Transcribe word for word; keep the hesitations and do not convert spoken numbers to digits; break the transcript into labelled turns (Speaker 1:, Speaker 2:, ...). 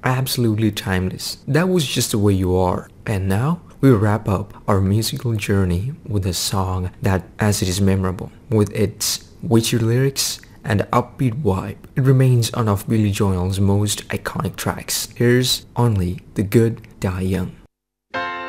Speaker 1: absolutely timeless. That was just the way you are. And now we wrap up our musical journey with a song that, as it is memorable, with its witty lyrics and upbeat vibe, it remains one of Billy Joel's most iconic tracks. Here's Only the Good Die Young.